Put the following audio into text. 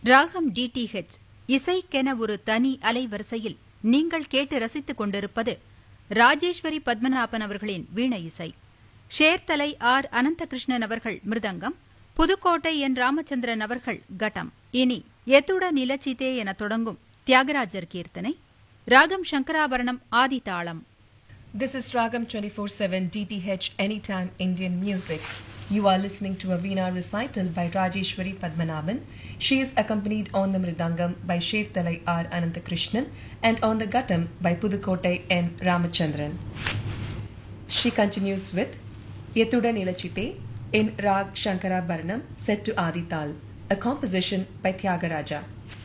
ராகம் டிடிஹெச் இசைக்கென ஒரு தனி அலைவரிசையில் நீங்கள் கேட்டு ரசித்துக் கொண்டிருப்பது ராஜேஸ்வரி பத்மநாபன் அவர்களின் வீண இசை. ஷேர்தலை ஆர் அனந்தகிருஷ்ணன் அவர்கள் மிருதங்கம், புதுக்கோட்டை என் ராமச்சந்திரன் அவர்கள் கட்டம். இனி எத்துட நிலச்சிதே என தொடங்கும் தியாகராஜர் கீர்த்தனை. ராகம் சங்கராபரணம் ஆதி தாளம். This is Ragam 24/7 DTH Anytime Indian Music. You are listening to a Veena recital by Rajeshwari Padmanabhan. She is accompanied on the Mridangam by Sherthalai R. Ananthakrishnan and on the Gattam by Pudukottai N. Ramachandran. She continues with Yethuda Nilachite in Rag Shankara Bharanam set to Adi Tal, a composition by Tyagaraja.